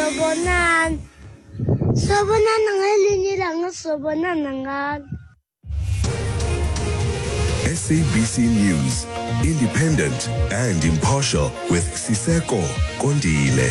sobonan. Sobonan nangalinyi lang sobonan nangal. SABC News, independent and impartial with Siseko Kondile.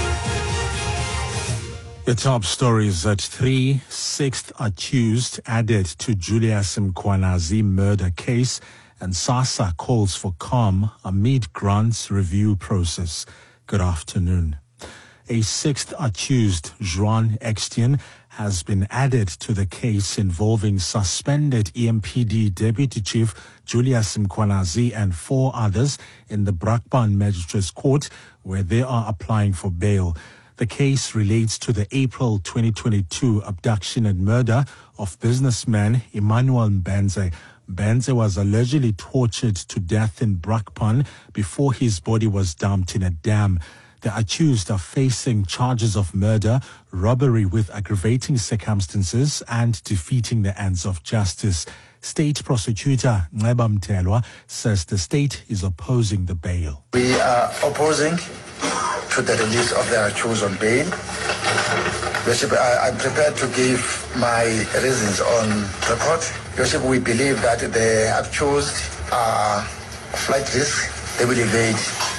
The top stories at 3, 6th accused added to Julius Mkhwanazi murder case, and SASSA calls for calm amid grants review process. Good afternoon. A 6th accused, Juan Extian, has been added to the case involving suspended EMPD Deputy Chief Julius Mkhwanazi and 4 others in the Brakpan Magistrates Court, where they are applying for bail. The case relates to the April 2022 abduction and murder of businessman Emmanuel Mbenze. Mbenze was allegedly tortured to death in Brakpan before his body was dumped in a dam. The accused are facing charges of murder, robbery with aggravating circumstances, and defeating the ends of justice. State prosecutor Nceba Mtelwa says the state is opposing the bail. We are opposing to the release of the accused on bail. Worship, I'm prepared to give my reasons on record. Worship, we believe that the accused are flight risk. They will evade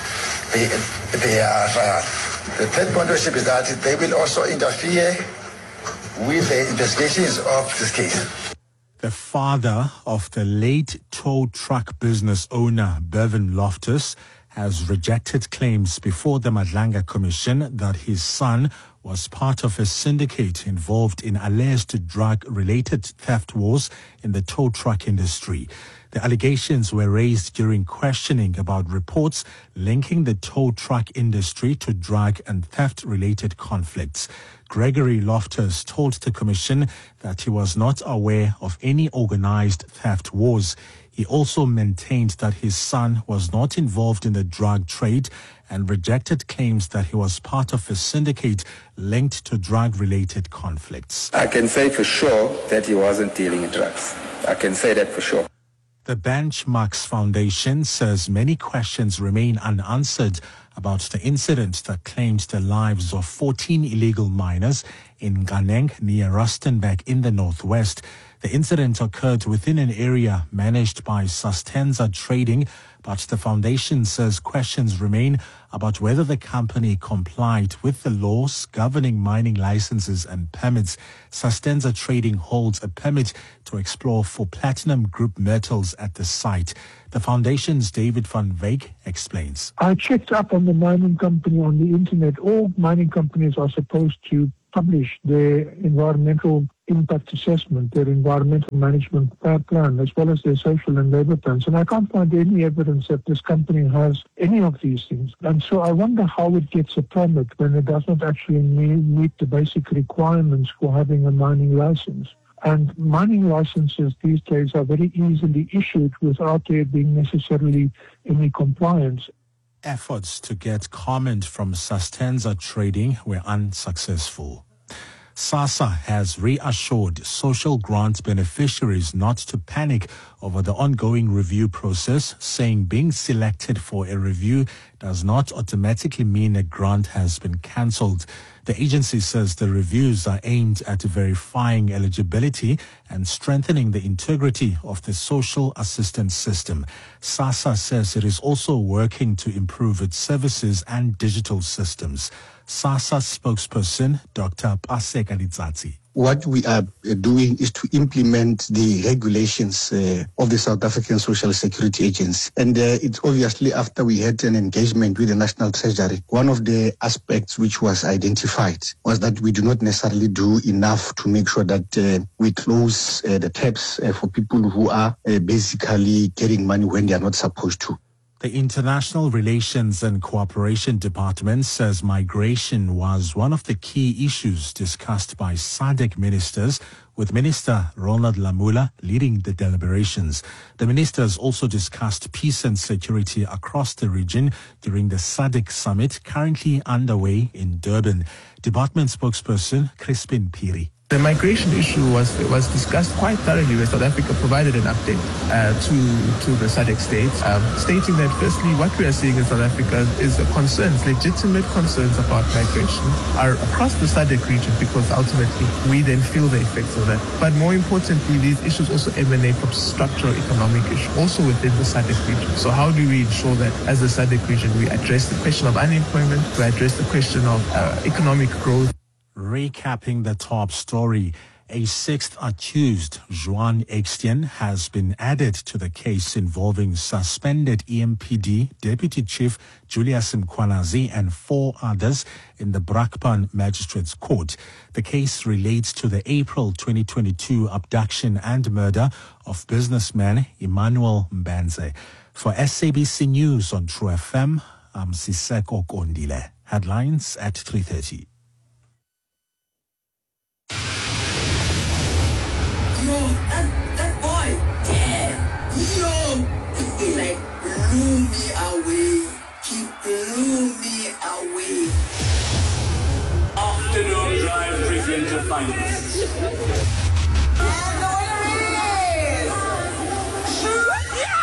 their trial. The third point, worship, is that they will also interfere with the investigations of this case. The father of the late tow truck business owner, Bevan Loftus, has rejected claims before the Madlanga Commission that his son was part of a syndicate involved in alleged drug-related theft wars in the tow truck industry. The allegations were raised during questioning about reports linking the tow truck industry to drug and theft-related conflicts. Gregory Loftus told the commission that he was not aware of any organized theft wars. He also maintained that his son was not involved in the drug trade and rejected claims that he was part of a syndicate linked to drug-related conflicts. I can say for sure that he wasn't dealing in drugs. I can say that for sure. The Benchmarks Foundation says many questions remain unanswered about the incident that claimed the lives of 14 illegal miners in Nganeng near Rustenburg in the northwest. The incident occurred within an area managed by Sustenza Trading, but the foundation says questions remain about whether the company complied with the laws governing mining licenses and permits. Sustenza Trading holds a permit to explore for platinum group metals at the site. The foundation's David van Wyk explains. I checked up on the mining company on the internet. All mining companies are supposed to publish their environmental impact assessment, their environmental management plan, as well as their social and labor plans. And I can't find any evidence that this company has any of these things. And so I wonder how it gets a permit when it does not actually meet the basic requirements for having a mining license. And mining licenses these days are very easily issued without there being necessarily any compliance. Efforts to get comment from Sustenza Trading were unsuccessful. SASSA has reassured social grant beneficiaries not to panic over the ongoing review process, saying being selected for a review does not automatically mean a grant has been cancelled. The agency says the reviews are aimed at verifying eligibility and strengthening the integrity of the social assistance system. SASSA says it is also working to improve its services and digital systems. SASSA spokesperson Dr. Paseka Litsatsi. What we are doing is to implement the regulations of the South African Social Security Agency. And it's obviously after we had an engagement with the National Treasury, one of the aspects which was identified was that we do not necessarily do enough to make sure that we close the taps for people who are basically getting money when they are not supposed to. The International Relations and Cooperation Department says migration was one of the key issues discussed by SADC ministers, with Minister Ronald Lamola leading the deliberations. The ministers also discussed peace and security across the region during the SADC summit currently underway in Durban. Department spokesperson Crispin Piri. The migration issue was discussed quite thoroughly, where South Africa provided an update to the SADC states, stating that firstly, what we are seeing in South Africa is legitimate concerns about migration are across the SADC region, because ultimately we then feel the effects of that. But more importantly, these issues also emanate from structural economic issues also within the SADC region. So how do we ensure that as the SADC region we address the question of unemployment, we address the question of economic growth? Recapping the top story, a sixth accused, Juan Extien, has been added to the case involving suspended EMPD Deputy Chief Julius Mkhwanazi and 4 others in the Brakpan Magistrates Court. The case relates to the April 2022 abduction and murder of businessman Emmanuel Mbenze. For SABC News on True FM, I'm Siseko Kondile. Headlines at 3:30. Yo, that boy, yeah, yo, he like blew me away. He blew me away. Afternoon drive briefing to finalists.